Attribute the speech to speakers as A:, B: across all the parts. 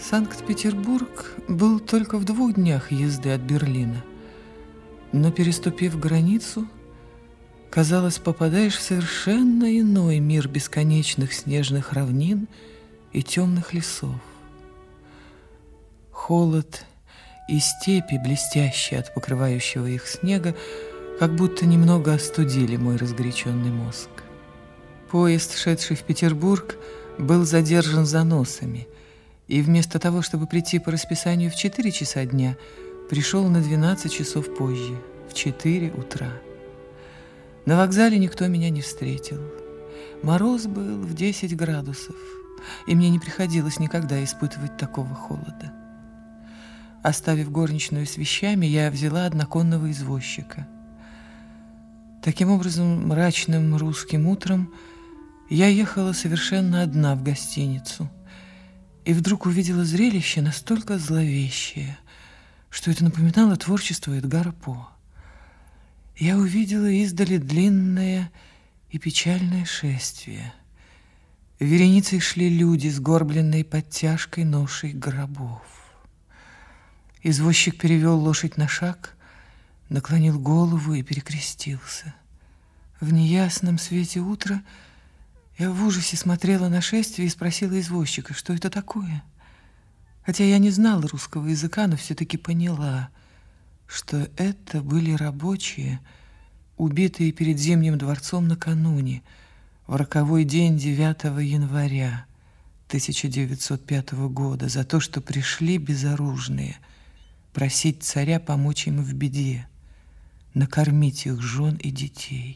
A: Санкт-Петербург был только в 2 днях езды от Берлина, но, переступив границу, казалось, попадаешь в совершенно иной мир бесконечных снежных равнин и темных лесов. Холод и степи, блестящие от покрывающего их снега, как будто немного остудили мой разгоряченный мозг. Поезд, шедший в Петербург, был задержан заносами, и вместо того, чтобы прийти по расписанию в 4 часа дня, пришел на 12 часов позже, в 4 утра. На вокзале никто меня не встретил. Мороз был в 10 градусов, и мне не приходилось никогда испытывать такого холода. Оставив горничную с вещами, я взяла одноконного извозчика. Таким образом, мрачным русским утром я ехала совершенно одна в гостиницу, и вдруг увидела зрелище настолько зловещее, что это напоминало творчество Эдгара По. Я увидела издали длинное и печальное шествие. Вереницей шли люди, сгорбленные под тяжкой ношей гробов. Извозчик перевел лошадь на шаг, наклонил голову и перекрестился. В неясном свете утра я в ужасе смотрела на шествие и спросила извозчика, что это такое. Хотя я не знала русского языка, но все-таки поняла, что это были рабочие, убитые перед Зимним дворцом накануне, в роковой день 9 января 1905 года, за то, что пришли безоружные просить царя помочь им в беде, накормить их жен и детей.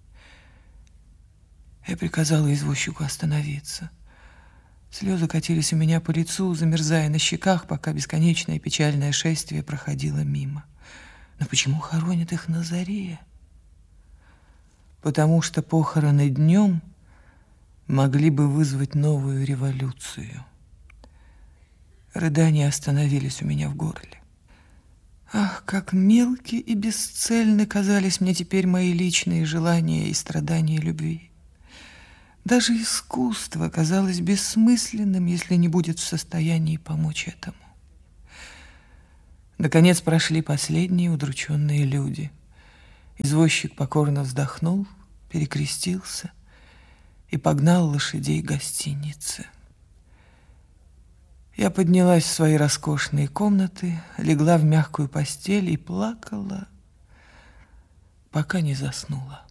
A: Я приказала извозчику остановиться. Слезы катились у меня по лицу, замерзая на щеках, пока бесконечное печальное шествие проходило мимо. Но почему хоронят их на заре? Потому что похороны днем могли бы вызвать новую революцию. Рыдания остановились у меня в горле. Ах, как мелки и бесцельны казались мне теперь мои личные желания и страдания любви. Даже искусство казалось бессмысленным, если не будет в состоянии помочь этому. Наконец прошли последние удрученные люди. Извозчик покорно вздохнул, перекрестился и погнал лошадей к гостинице. Я поднялась в свои роскошные комнаты, легла в мягкую постель и плакала, пока не заснула.